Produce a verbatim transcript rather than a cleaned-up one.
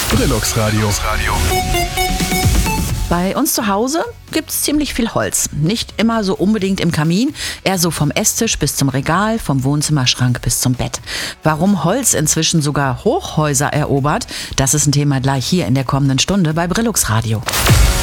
Brillux Radio. Bei uns zu Hause gibt's ziemlich viel Holz. Nicht immer so unbedingt im Kamin, eher so vom Esstisch bis zum Regal, vom Wohnzimmerschrank bis zum Bett. Warum Holz inzwischen sogar Hochhäuser erobert, das ist ein Thema gleich hier in der kommenden Stunde bei Brillux Radio.